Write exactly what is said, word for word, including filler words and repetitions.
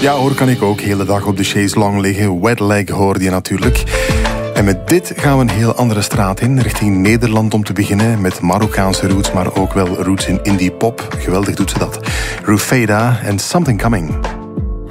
Ja hoor, kan ik ook. Hele dag op de chaise long liggen. Wet leg hoorde je natuurlijk. En met dit gaan we een heel andere straat in, richting Nederland om te beginnen. Met Marokkaanse roots, maar ook wel roots in indie pop. Geweldig doet ze dat. Rufeda en Something Coming.